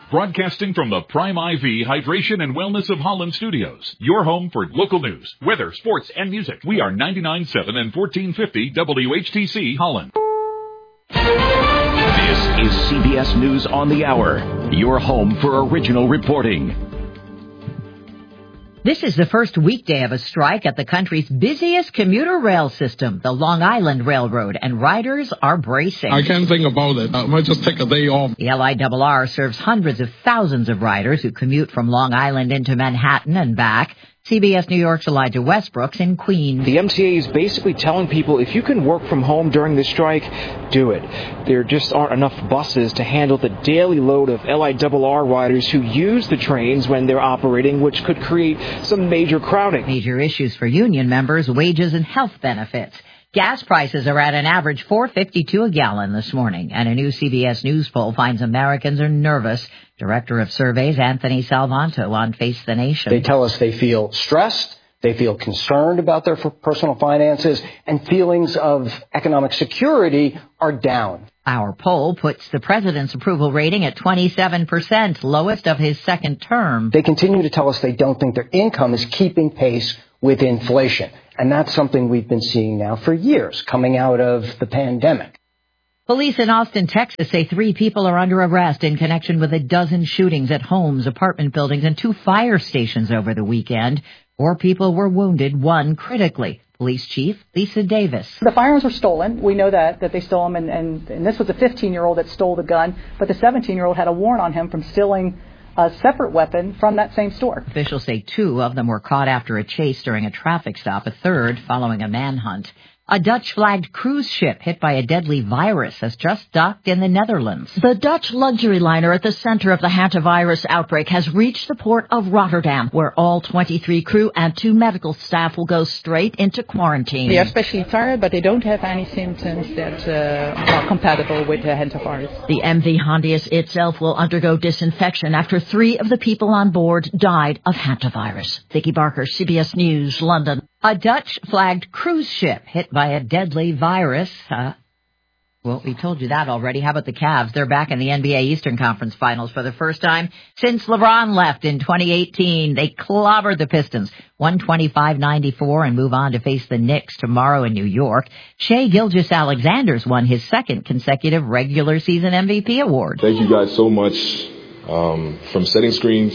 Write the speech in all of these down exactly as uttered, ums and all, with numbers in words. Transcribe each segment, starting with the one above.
Broadcasting from the Prime I V Hydration and Wellness of Holland Studios. Your home for local news, weather, sports, and music. We are ninety-nine point seven and fourteen fifty W H T C Holland. This is C B S News on the Hour, your home for original reporting. This is the first weekday of a strike at the country's busiest commuter rail system, the Long Island Railroad, and riders are bracing. I can't think about it. I might just take a day off. The L I R R serves hundreds of thousands of riders who commute from Long Island into Manhattan and back. C B S New York's Elijah Westbrook's in Queens. The M T A is basically telling people if you can work from home during the strike, do it. There just aren't enough buses to handle the daily load of L I R R riders who use the trains when they're operating, which could create some major crowding. Major issues for union members, wages and health benefits. Gas prices are at an average four dollars and fifty-two cents a gallon this morning, and a new C B S News poll finds Americans are nervous. Director of Surveys Anthony Salvanto on Face the Nation. They tell us they feel stressed, they feel concerned about their personal finances, and feelings of economic security are down. Our poll puts the president's approval rating at twenty-seven percent, lowest of his second term. They continue to tell us they don't think their income is keeping pace with inflation. And that's something we've been seeing now for years, coming out of the pandemic. Police in Austin, Texas say three people are under arrest in connection with a dozen shootings at homes, apartment buildings, and two fire stations over the weekend. Four people were wounded, one critically. Police Chief Lisa Davis. The firearms were stolen. We know that, that they stole them, and, and, and this was a fifteen-year-old that stole the gun, but the seventeen-year-old had a warrant on him from stealing a separate weapon from that same store. Officials say two of them were caught after a chase during a traffic stop, a third following a manhunt. A Dutch-flagged cruise ship hit by a deadly virus has just docked in the Netherlands. The Dutch luxury liner at the center of the hantavirus outbreak has reached the port of Rotterdam, where all twenty-three crew and two medical staff will go straight into quarantine. They are especially tired, but they don't have any symptoms that uh, are compatible with the hantavirus. The M V Hondius itself will undergo disinfection after three of the people on board died of hantavirus. Vicki Barker, C B S News, London. A Dutch-flagged cruise ship hit by a deadly virus. Uh, well, we told you that already. How about the Cavs? They're back in the N B A Eastern Conference Finals for the first time since LeBron left in twenty eighteen. They clobbered the Pistons one twenty-five ninety-four and move on to face the Knicks tomorrow in New York. Shai Gilgeous-Alexander's won his second consecutive regular season M V P award. Thank you guys so much, um, from setting screens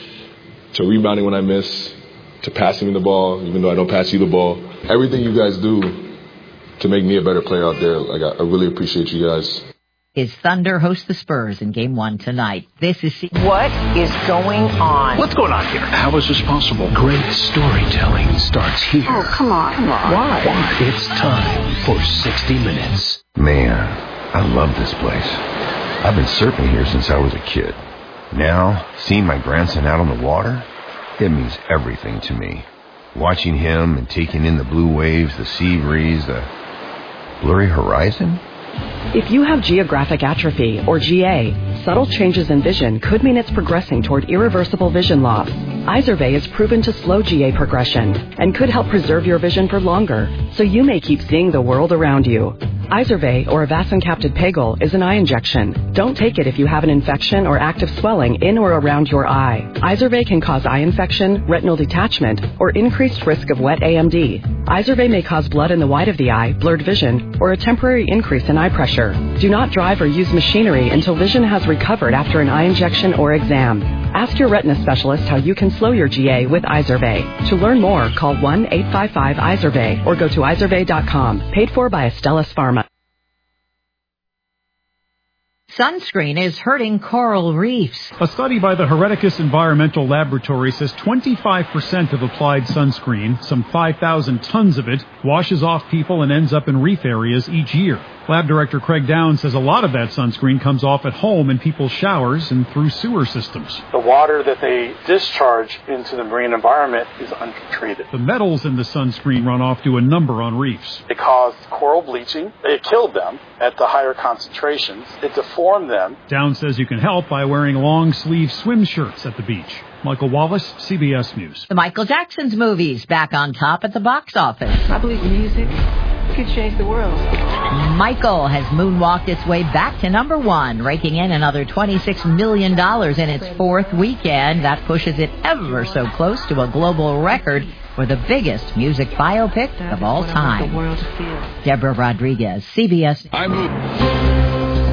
to rebounding when I miss, to passing me the ball, even though I don't pass you the ball. Everything you guys do to make me a better player out there, like I, I really appreciate you guys. His Thunder host the Spurs in Game One tonight. This is C- what is going on? What's going on here? How is this possible? Great storytelling starts here. Oh, come on, come on. Why? Why? It's time for sixty minutes. Man, I love this place. I've been surfing here since I was a kid. Now, seeing my grandson out on the water, it means everything to me. Watching him and taking in the blue waves, the sea breeze, the blurry horizon. If you have geographic atrophy, or G A, subtle changes in vision could mean it's progressing toward irreversible vision loss. Izervay is proven to slow G A progression and could help preserve your vision for longer, so you may keep seeing the world around you. Izervay, or avacincaptad pegol, is an eye injection. Don't take it if you have an infection or active swelling in or around your eye. Izervay can cause eye infection, retinal detachment, or increased risk of wet A M D. Izervay may cause blood in the white of the eye, blurred vision, or a temporary increase in eye pressure. Do not drive or use machinery until vision has recovered after an eye injection or exam. Ask your retina specialist how you can slow your G A with Izervay. To learn more, call one eight five five Izervay or go to izervay dot com. Paid for by Astellas Pharma. Sunscreen is hurting coral reefs. A study by the Hereticus Environmental Laboratory says twenty-five percent of applied sunscreen, some five thousand tons of it, washes off people and ends up in reef areas each year. Lab Director Craig Downs says a lot of that sunscreen comes off at home in people's showers and through sewer systems. The water that they discharge into the marine environment is untreated. The metals in the sunscreen runoff do a number on reefs. It caused coral bleaching. It killed them at the higher concentrations. It deformed them. Downs says you can help by wearing long-sleeve swim shirts at the beach. Michael Wallace, C B S News. The Michael Jackson's movies back on top at the box office. I believe music could change the world. Michael has moonwalked its way back to number one, raking in another twenty-six million dollars in its fourth weekend. That pushes it ever so close to a global record for the biggest music biopic That of all is what I time. want the world to feel. Deborah Rodriguez, C B S. I'm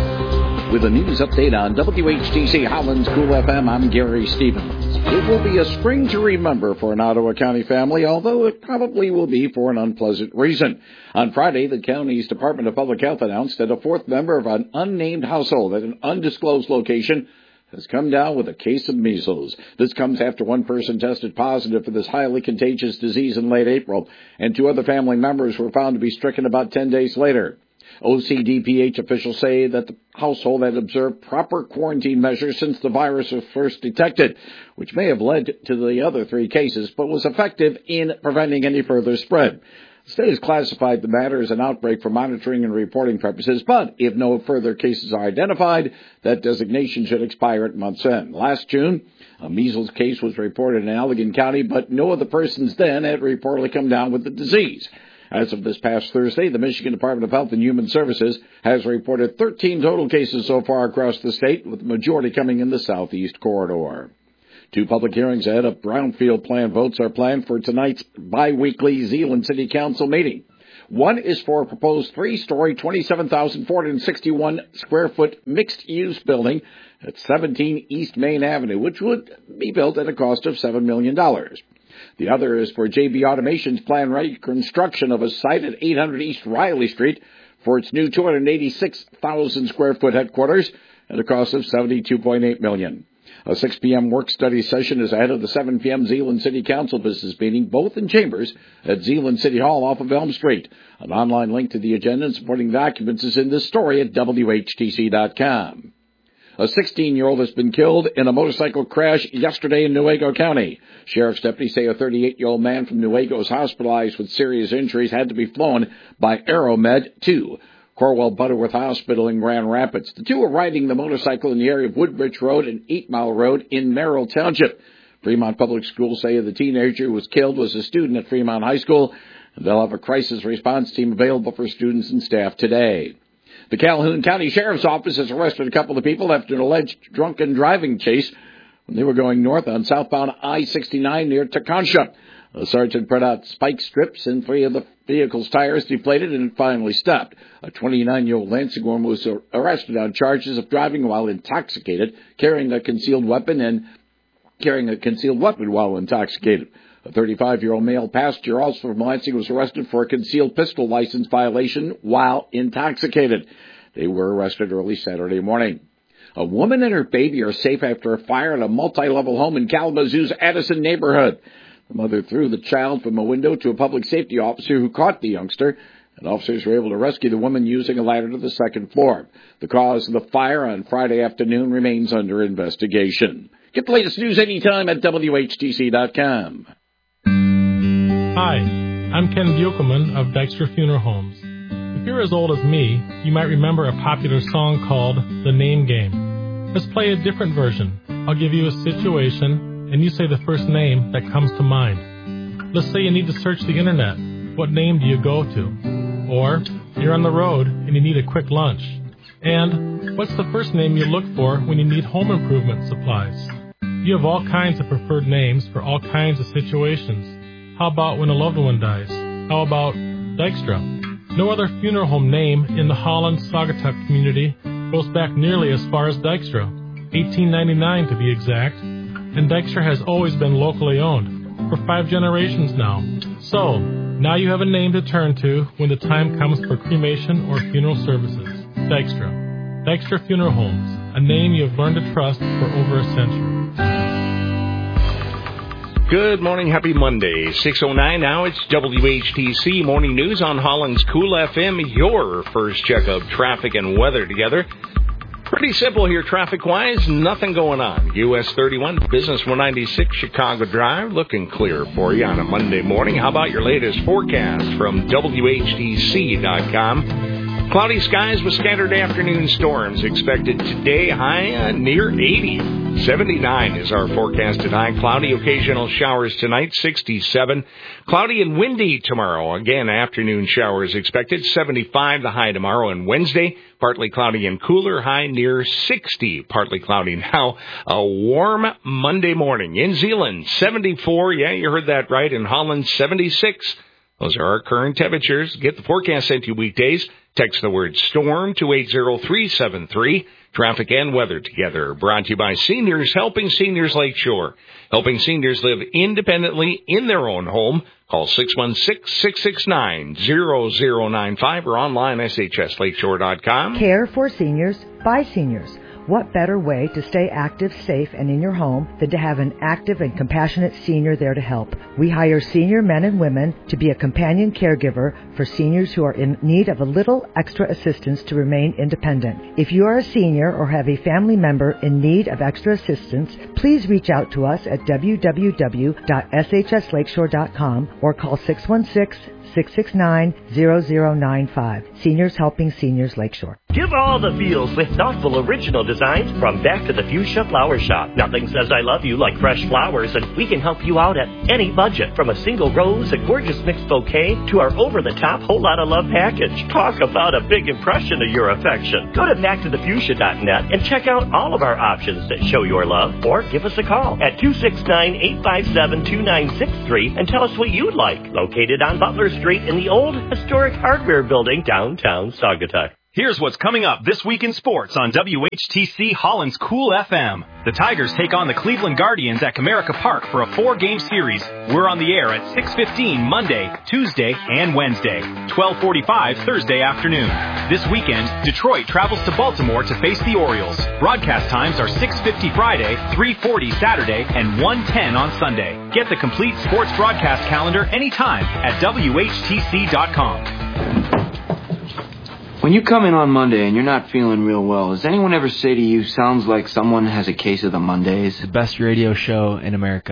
With a news update on W H T C Holland's Cool F M, I'm Gary Stevens. It will be a spring to remember for an Ottawa County family, although it probably will be for an unpleasant reason. On Friday, the county's Department of Public Health announced that a fourth member of an unnamed household at an undisclosed location has come down with a case of measles. This comes after one person tested positive for this highly contagious disease in late April, and two other family members were found to be stricken about ten days later. O C D P H officials say that the household had observed proper quarantine measures since the virus was first detected, which may have led to the other three cases, but was effective in preventing any further spread. The state has classified the matter as an outbreak for monitoring and reporting purposes, but if no further cases are identified, that designation should expire at month's end. Last June, a measles case was reported in Allegan County, but no other persons then had reportedly come down with the disease. As of this past Thursday, the Michigan Department of Health and Human Services has reported thirteen total cases so far across the state, with the majority coming in the southeast corridor. Two public hearings ahead of brownfield plan votes are planned for tonight's bi-weekly Zeeland City Council meeting. One is for a proposed three-story, twenty-seven thousand four hundred sixty-one square foot mixed-use building at seventeen East Main Avenue, which would be built at a cost of seven million dollars. The other is for J B Automation's planned reconstruction of a site at eight hundred East Riley Street for its new two hundred eighty-six thousand square foot headquarters at a cost of seventy-two point eight million dollars. A six p.m. work-study session is ahead of the seven p.m. Zeeland City Council business meeting, both in chambers at Zeeland City Hall off of Elm Street. An online link to the agenda and supporting documents is in this story at W H T C dot com. A sixteen-year-old has been killed in a motorcycle crash yesterday in Newaygo County. Sheriff's deputies say a thirty-eight-year-old man from Newaygo is hospitalized with serious injuries, had to be flown by Aeromed to Corwell Butterworth Hospital in Grand Rapids. The two were riding the motorcycle in the area of Woodbridge Road and Eight Mile Road in Merrill Township. Fremont Public Schools say the teenager who was killed was a student at Fremont High School, and they'll have a crisis response team available for students and staff today. The Calhoun County Sheriff's Office has arrested a couple of people after an alleged drunken driving chase when they were going north on southbound I sixty-nine near Takansha. The sergeant put out spike strips and three of the vehicle's tires deflated and it finally stopped. A twenty-nine-year-old Lansing woman was arrested on charges of driving while intoxicated, carrying a concealed weapon, and carrying a concealed weapon while intoxicated. A thirty-five-year-old male passenger, also from Lansing, was arrested for a concealed pistol license violation while intoxicated. They were arrested early Saturday morning. A woman and her baby are safe after a fire at a multi-level home in Kalamazoo's Addison neighborhood. The mother threw the child from a window to a public safety officer who caught the youngster, and officers were able to rescue the woman using a ladder to the second floor. The cause of the fire on Friday afternoon remains under investigation. Get the latest news anytime at W H T C dot com. Hi, I'm Ken Buchelman of Dykstra Funeral Homes. If you're as old as me, you might remember a popular song called The Name Game. Let's play a different version. I'll give you a situation, and you say the first name that comes to mind. Let's say you need to search the internet. What name do you go to? Or you're on the road and you need a quick lunch. And what's the first name you look for when you need home improvement supplies? You have all kinds of preferred names for all kinds of situations. How about when a loved one dies? How about Dykstra? No other funeral home name in the Holland-Saugatuck community goes back nearly as far as Dykstra, eighteen ninety-nine to be exact, and Dykstra has always been locally owned, for five generations now. So, now you have a name to turn to when the time comes for cremation or funeral services. Dykstra. Dykstra Funeral Homes, a name you have learned to trust for over a century. Good morning, happy Monday. six oh nine now, it's W H T C Morning News on Holland's Cool F M, your first check of traffic and weather together. Pretty simple here traffic-wise, nothing going on. U S thirty-one, Business one ninety-six, Chicago Drive, looking clear for you on a Monday morning. How about your latest forecast from W H T C dot com? Cloudy skies with scattered afternoon storms expected today, high uh, near eighty. seventy-nine is our forecasted high. Cloudy, occasional showers tonight, sixty-seven. Cloudy and windy tomorrow. Again, afternoon showers expected, seventy-five the high tomorrow. And Wednesday, partly cloudy and cooler, high near sixty. Partly cloudy now. A warm Monday morning. In Zeeland, seventy-four. Yeah, you heard that right. In Holland, seventy-six. Those are our current temperatures. Get the forecast sent to you weekdays. Text the word STORM to eight zero three seven three. Traffic and weather together. Brought to you by Seniors Helping Seniors Lakeshore. Helping seniors live independently in their own home. Call six one six, six six nine, zero zero nine five or online S H S lakeshore dot com. Care for seniors by seniors. What better way to stay active, safe, and in your home than to have an active and compassionate senior there to help? We hire senior men and women to be a companion caregiver for seniors who are in need of a little extra assistance to remain independent. If you are a senior or have a family member in need of extra assistance, please reach out to us at w w w dot s h s lakeshore dot com or call six one six, six six nine, zero zero nine five. Seniors Helping Seniors Lakeshore. Give all the feels with thoughtful original designs from Back to the Fuchsia Flower Shop. Nothing says I love you like fresh flowers, and we can help you out at any budget. From a single rose, a gorgeous mixed bouquet, to our over-the-top whole lot of love package. Talk about a big impression of your affection. Go to back to the fuchsia dot net and check out all of our options that show your love, or give us a call at two six nine, eight five seven, two nine six three and tell us what you'd like. Located on Butler Street in the old historic hardware building downtown Saugatuck. Here's what's coming up this week in sports on W H T C Holland's Cool F M. The Tigers take on the Cleveland Guardians at Comerica Park for a four-game series. We're on the air at six fifteen Monday, Tuesday, and Wednesday, twelve forty-five Thursday afternoon. This weekend, Detroit travels to Baltimore to face the Orioles. Broadcast times are six fifty Friday, three forty Saturday, and one ten on Sunday. Get the complete sports broadcast calendar anytime at W H T C dot com. When you come in on Monday and you're not feeling real well, does anyone ever say to you, sounds like someone has a case of the Mondays? The best radio show in America.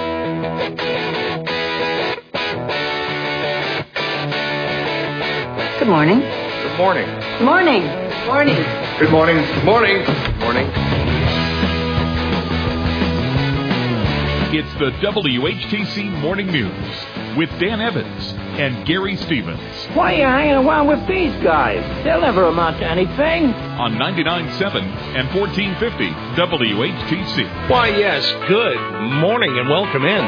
Good morning. Good morning. Good morning. Good morning. Good morning. Good morning. Good morning. It's the W H T C Morning News with Dan Evans and Gary Stevens. Why are you hanging around with these guys? They'll never amount to anything. On ninety-nine point seven and fourteen fifty W H T C. Why, yes, good morning and welcome in.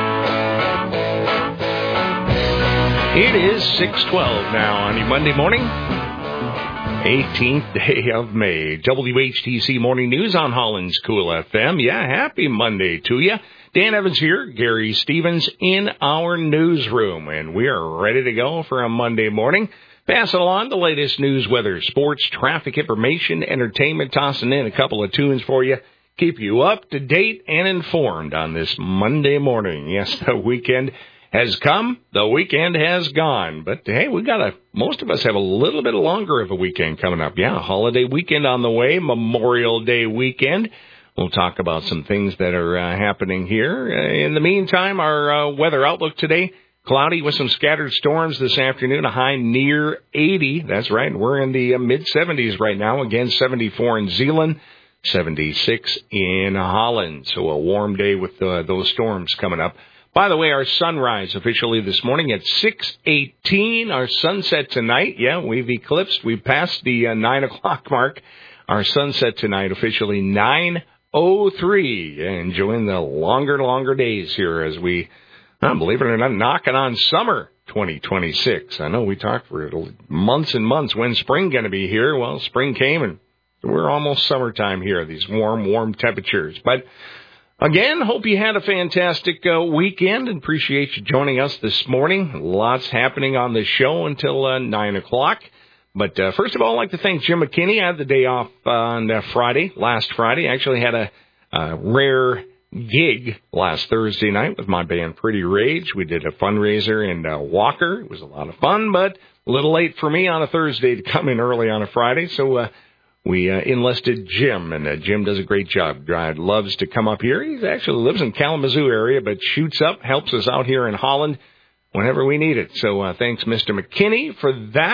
It is six twelve now on your Monday morning, eighteenth day of May. W H T C Morning News on Holland's Cool F M. Yeah, happy Monday to you. Dan Evans here, Gary Stevens in our newsroom, and we are ready to go for a Monday morning. Passing along the latest news, weather, sports, traffic information, entertainment, tossing in a couple of tunes for you. Keep you up to date and informed on this Monday morning. Yes, the weekend has come, the weekend has gone, but hey, we got a, most of us have a little bit longer of a weekend coming up. Yeah, holiday weekend on the way, Memorial Day weekend. We'll talk about some things that are uh, happening here. Uh, in the meantime, our uh, weather outlook today, cloudy with some scattered storms this afternoon, a high near eighty. That's right, we're in the uh, mid-seventies right now. Again, seventy-four in Zeeland, seventy-six in Holland. So a warm day with uh, those storms coming up. By the way, our sunrise officially this morning at six eighteen. Our sunset tonight, yeah, we've eclipsed. We've passed the uh, nine o'clock mark. Our sunset tonight officially nine oh three. Enjoying the longer and longer days here as we, uh, believe it or not, knocking on summer twenty twenty-six. I know we talked for months and months. When's spring going to be here? Well, spring came and we're almost summertime here, these warm, warm temperatures. But again, hope you had a fantastic uh, weekend and appreciate you joining us this morning. Lots happening on the show until uh, nine o'clock. But uh, first of all, I'd like to thank Jim McKinney. I had the day off on uh, Friday, last Friday. I actually had a, a rare gig last Thursday night with my band Pretty Rage. We did a fundraiser in uh, Walker. It was a lot of fun, but a little late for me on a Thursday to come in early on a Friday. So uh, we uh, enlisted Jim, and uh, Jim does a great job. Uh, loves to come up here. He actually lives in Kalamazoo area, but shoots up, helps us out here in Holland whenever we need it. So uh, thanks, Mister McKinney, for that.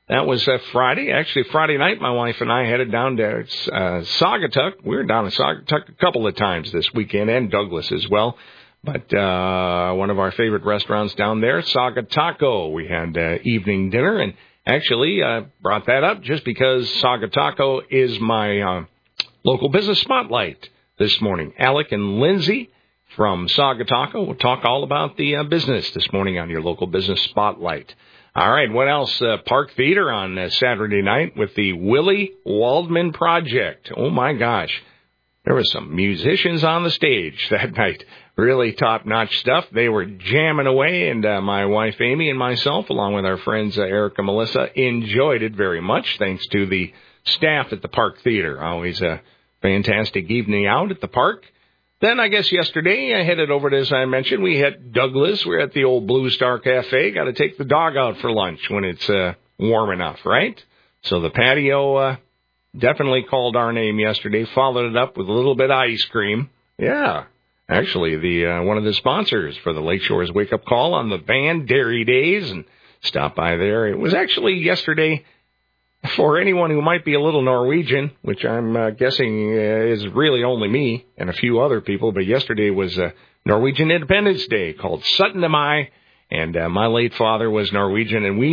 That was uh, Friday. Actually, Friday night, my wife and I headed down to uh, Saugatuck. We were down in Saugatuck a couple of times this weekend, and Douglas as well. But uh, one of our favorite restaurants down there, Saugataco. We had uh, evening dinner, and actually uh, brought that up just because Saugataco is my uh, local business spotlight this morning. Alec and Lindsay from Saugataco will talk all about the uh, business this morning on your local business spotlight. All right, what else? Uh, Park Theater on uh, Saturday night with the Willie Waldman Project. Oh, my gosh. There were some musicians on the stage that night. Really top-notch stuff. They were jamming away, and uh, my wife Amy and myself, along with our friends uh, Eric and Melissa, enjoyed it very much, thanks to the staff at the Park Theater. Always a fantastic evening out at the park. Then, I guess yesterday, I headed over to, as I mentioned, we had Douglas. We're at the old Blue Star Cafe. Got to take the dog out for lunch when it's uh, warm enough, right? So the patio uh, definitely called our name yesterday, followed it up with a little bit of ice cream. Yeah, actually, the uh, one of the sponsors for the Lakeshore's Wake Up Call on the Van Dairy Days, and stopped by there. It was actually yesterday, for anyone who might be a little Norwegian, which I'm uh, guessing uh, is really only me and a few other people, but yesterday was uh, Norwegian Independence Day called syttende mai, and uh, my late father was Norwegian, and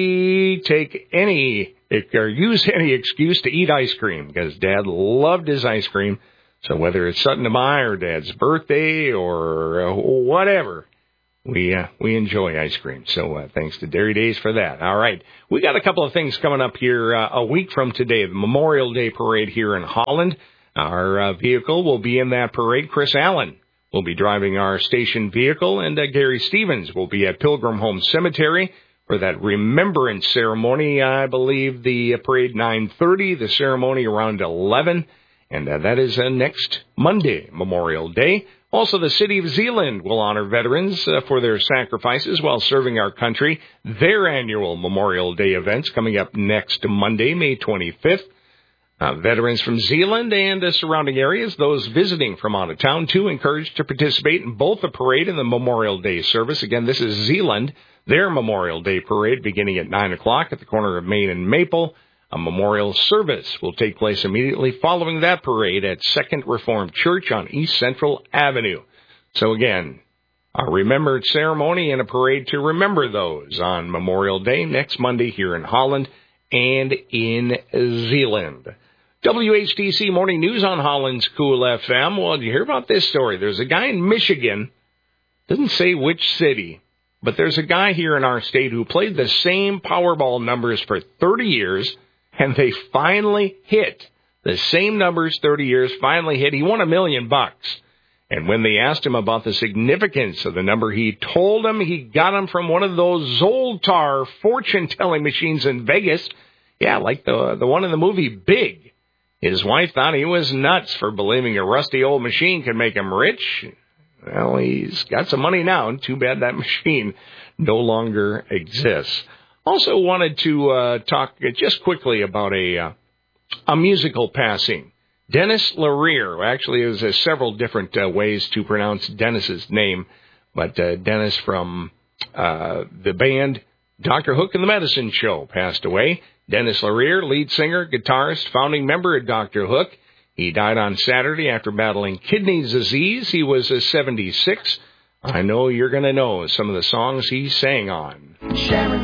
we take any, or use any excuse to eat ice cream, because Dad loved his ice cream, so whether it's syttende mai or Dad's birthday or uh, whatever, We uh, we enjoy ice cream, so uh, thanks to Dairy Days for that. All right, we got a couple of things coming up here uh, a week from today, the Memorial Day Parade here in Holland. Our uh, vehicle will be in that parade. Chris Allen will be driving our station vehicle, and uh, Gary Stevens will be at Pilgrim Home Cemetery for that remembrance ceremony. I believe the uh, parade nine thirty, the ceremony around eleven, and uh, that is uh, next Monday, Memorial Day. Also, the City of Zeeland will honor veterans uh, for their sacrifices while serving our country. Their annual Memorial Day events coming up next Monday, May twenty-fifth. Uh, veterans from Zeeland and the surrounding areas, those visiting from out of town, too, encouraged to participate in both the parade and the Memorial Day service. Again, this is Zeeland, their Memorial Day parade beginning at nine o'clock at the corner of Main and Maple. A memorial service will take place immediately following that parade at Second Reformed Church on East Central Avenue. So again, a remembrance ceremony and a parade to remember those on Memorial Day next Monday here in Holland and in Zeeland. W H T C Morning News on Holland's Cool F M. Well, did you hear about this story? There's a guy in Michigan, doesn't say which city, but there's a guy here in our state who played the same Powerball numbers for thirty years, and they finally hit. The same numbers, thirty years, finally hit. He won a million bucks. And when they asked him about the significance of the number, he told them he got them from one of those Zoltar fortune-telling machines in Vegas. Yeah, like the the one in the movie Big. His wife thought he was nuts for believing a rusty old machine could make him rich. Well, he's got some money now, and too bad that machine no longer exists. Also wanted to uh, talk just quickly about a uh, a musical passing. Dennis Lerear, actually there's uh, several different uh, ways to pronounce Dennis's name, but uh, Dennis from uh, the band Doctor Hook and the Medicine Show passed away. Dennis Lerear, lead singer, guitarist, founding member of Doctor Hook. He died on Saturday after battling kidney disease. He was uh, seventy-six. I know you're going to know some of the songs he sang on. Sharon